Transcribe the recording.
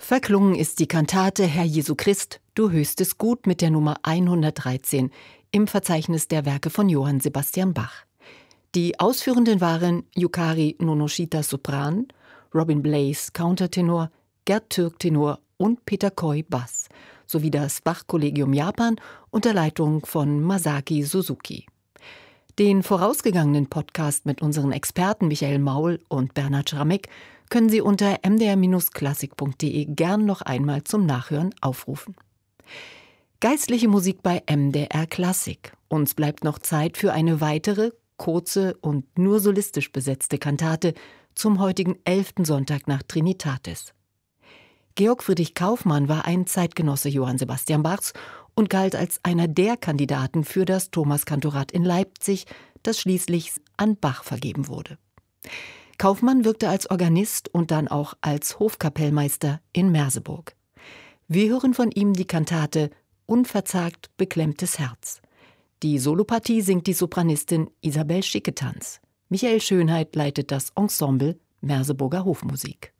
Verklungen ist die Kantate Herr Jesu Christ, du höchstes Gut mit der Nummer 113 im Verzeichnis der Werke von Johann Sebastian Bach. Die Ausführenden waren Yukari Nonoshita Sopran, Robin Blaze Countertenor, Gerd Türk Tenor und Peter Coy Bass, sowie das Bach-Kollegium Japan unter Leitung von Masaki Suzuki. Den vorausgegangenen Podcast mit unseren Experten Michael Maul und Bernhard Schrammeck können Sie unter mdr-klassik.de gern noch einmal zum Nachhören aufrufen. Geistliche Musik bei MDR Klassik. Uns bleibt noch Zeit für eine weitere, kurze und nur solistisch besetzte Kantate zum heutigen 11. Sonntag nach Trinitatis. Georg Friedrich Kaufmann war ein Zeitgenosse Johann Sebastian Bachs und galt als einer der Kandidaten für das Thomaskantorat in Leipzig, das schließlich an Bach vergeben wurde. Kaufmann wirkte als Organist und dann auch als Hofkapellmeister in Merseburg. Wir hören von ihm die Kantate Unverzagt beklemmtes Herz. Die Solopartie singt die Sopranistin Isabel Schicketanz. Michael Schönheit leitet das Ensemble Merseburger Hofmusik.